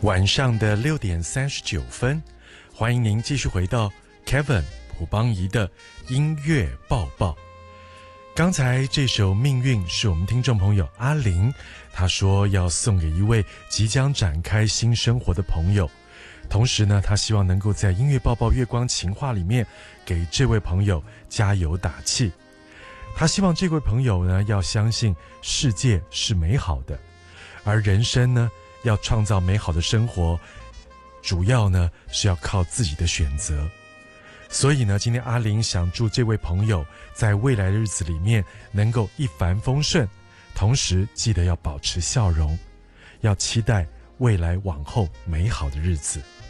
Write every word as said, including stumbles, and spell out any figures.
晚上的六点三十九分，欢迎您继续回到 Kevin 朴邦仪的音乐报报。刚才这首《命运》是我们听众朋友阿玲，她说要送给一位即将展开新生活的朋友，同时呢，她希望能够在音乐报报月光情话里面给这位朋友加油打气。她希望这位朋友呢，要相信世界是美好的，而人生呢，要创造美好的生活，主要呢是要靠自己的选择。所以呢，今天阿玲想祝这位朋友在未来的日子里面能够一帆风顺，同时记得要保持笑容，要期待未来往后美好的日子。